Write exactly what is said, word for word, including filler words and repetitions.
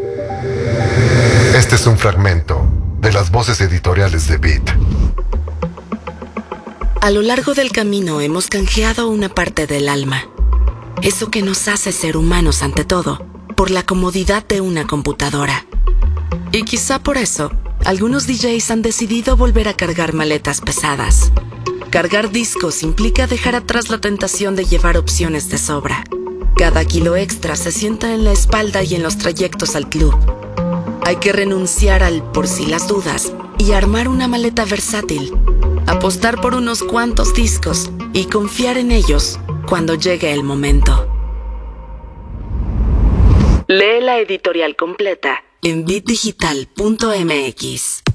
Este es un fragmento de las voces editoriales de Beat. A lo largo del camino hemos canjeado una parte del alma. Eso que nos hace ser humanos ante todo, por la comodidad de una computadora. Y quizá por eso, algunos D Js han decidido volver a cargar maletas pesadas. Cargar discos implica dejar atrás la tentación de llevar opciones de sobra. Cada kilo extra se sienta en la espalda y en los trayectos al club. Hay que renunciar al por si las dudas y armar una maleta versátil. Apostar por unos cuantos discos y confiar en ellos cuando llegue el momento. Lee la editorial completa en beat digital punto m x.